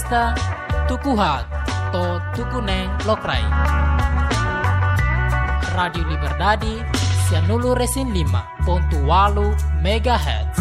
artista tukuhat to tukuneng lokrai. Radio Liberdade 105.8 MHz.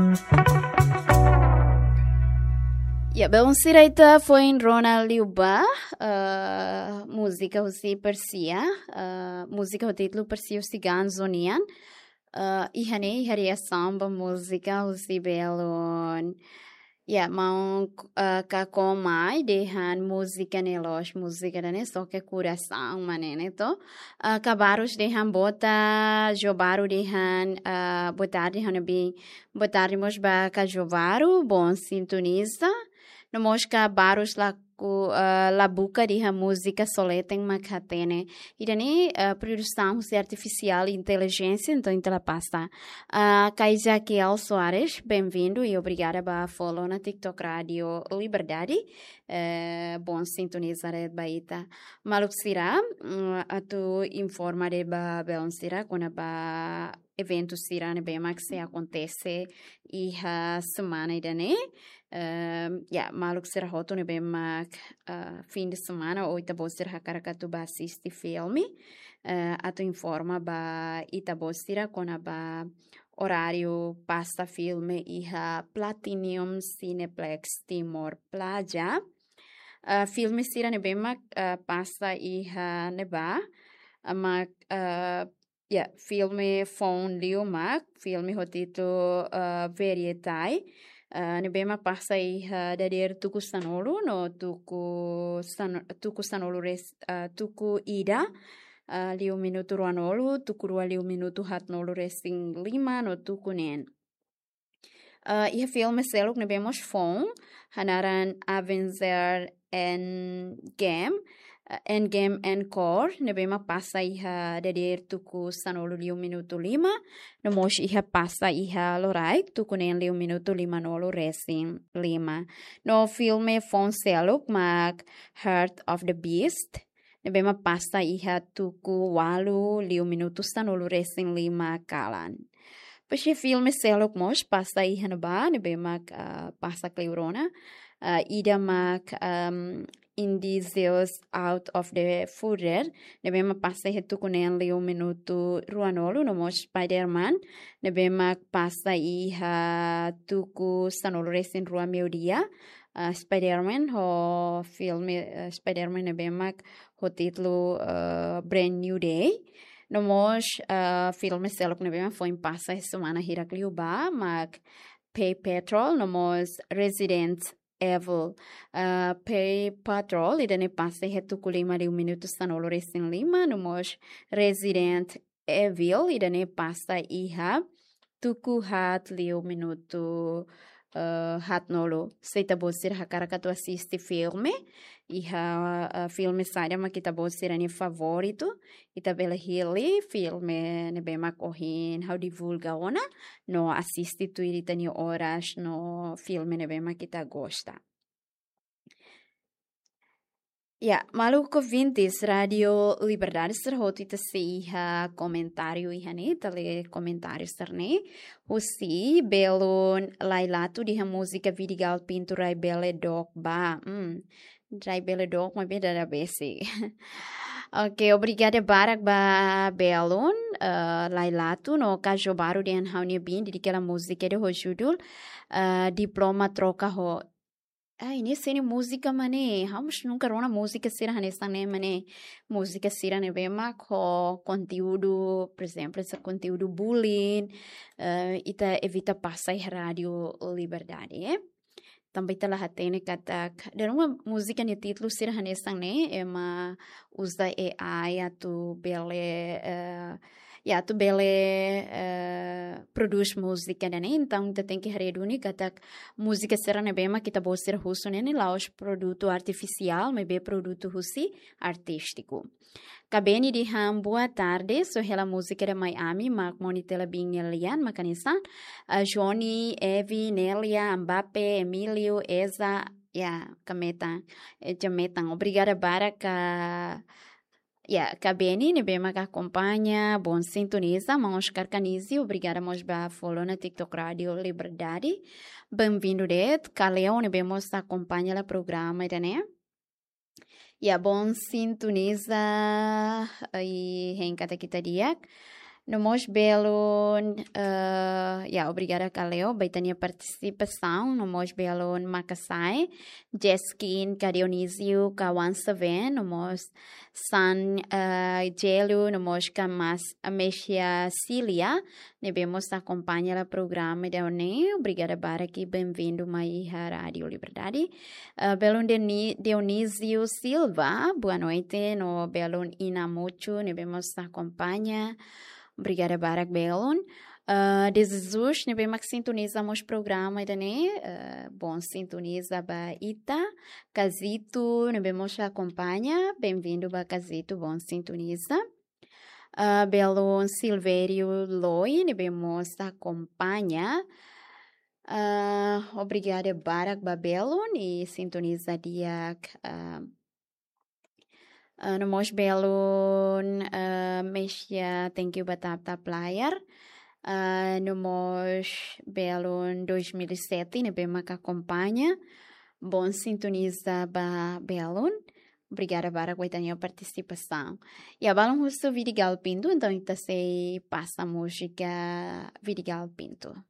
Ya, bom siraita foi em Ronald Liuba, música o Persia, música o título Persia o Ganzonian, ihane haria samba música o belon. Ya, mau kakomai dehan música nelos, música dane só que coração manene to, kabarus dehan bota, jobaru dehan, botar dehan bem, botar mos ba ka jobaru, bom sintoniza. No mosca barus la buca de a música soleta em macatene. E daí produção artificial e inteligência, então ela passa. Kaisakiel Soares, bem-vindo e obrigada por follow na TikTok Radio Liberdade. Bom sintonizar a baita. Maluk sira, tu informa de bem sira quando ba evento sira ne bem que se acontece e a semana e daí. Maluk será roto ne bem fim de semana ou itabo será caracatu ba assistir filme atu informa ba itabo será quando ba horário passa filme e a Platinum Cineplex Timor Plaja filme será ne bem passa e a neba filme phone liu mak filme rotito varietai nebema passa aí dari tuku sanolu no tuku sanolu tuku ida liu minuto ruanolu tuku rua liu minuto hatnolu resing 5 no tuku nen ia filme seluk nebemos phone hanaran Avenger Endgame Encore, nebema passa iha dari tuku sanolu liu minuto 5, no mos iha passa iha lorai, tuku nen liu minuto 5 nolu racing 5. No filme fon seluk mak Heart of the Beast, nebema passa iha tuku walu liu minuto sanolu racing 5 kalan. Pasti filme seluk mos passa iha neba, nebema passa kleurona, ida mak Indicios out of the further, nebema passa retu kunen liu minuto ruanolu no mos Spider-Man, nebema passa iha tuku sanolu resin rua meudia, Spider-Man ho filme Spider-Man nebema ho titlu Brand New Day, no mos filme selok nebema foi passa semana hirakliu ba, mak Pay Patrol, no mos Resident Evil Pay Patrol, idane passa retuku 5 minuto sanolo resin 5, no mos Resident Evil, idane passa iha tuku hat liu minuto hat nolo. Seita bosir hakaraka tu assiste filme, iha filme saia makita bosir ani favorito, ita bela hili filme ne bema corrin, how divulga ona, no assiste tu iritani horas no filme ne bema kita gosta. Ja, maluco vintis Radio Liberdade serhoti te iha comentário iha ne, tale comentário serne. Usi belon lailatu diha música vidigal pinturai bele dog ba. Drai bele dog ma beda da besi. Ok, obrigada barak ba belon lailatu no kajobaru dihan hauni bin dikela música de hojudul diploma troca ho. Ini seni música mane, vamos nunca rona música sira hanesta ne mane, música sira ne bema ko conteúdo, por exemplo, esse conteúdo bullying, ita evita passar rádio liberdade, também tá lá hatene katak, dan uma música ne título sira hanesta ne, ema usa AI atu bele tu bele produz música né então tu tem que reduni kata música será né bema kita bosir russo né lá os produto artificial mas bem produto russi artístico Cabeni di ham boa tarde so hela música de Miami mak monitela bing elian makanisa Johnny Evi Nelia Mbappe Emilio Eza kameta jametan obrigada baraka Cabeni, ne bem que acompanha, bom sintoniza, Oscar Canizzi, obrigada mos ba follow na TikTok Radio Liberdade. Bem-vindo det, Caleo, ne bem mos acompanha o programa, né? Bom sintoniza e rencata kita dia. Nomos belon, obrigada Caleo, baitania participação, nomos belon Makasai, Jeskin, Dionísio, Kawan Saven, nomos San Gelo, nomos Kamas Amexia Cilia, nebemos acompanha o programa de One, obrigada para aqui, bem-vindo mai Rádio Liberdade. Belon Dionísio Silva, boa noite, no belon Inamocho, nebemos acompanha. Obrigada, Barak Belon. De Jesus, ne bem sintonizamos programa, né? Bom, sintoniza ba Ita, Casito, ne bem acompanha. Bem-vindo ba Casito, bom sintoniza. Belon Silvério Loi, ne bem acompanha. Obrigada, Barak Babelon, e sintoniza dia. Nomos belon Mesia, thank you batata player. Nomos belon 2007, ne bem que acompanha. Bom sintoniza ba belon. Obrigada para a participação. E a balão o Vidigal Pinto, então está se passa a música Vidigal Pinto.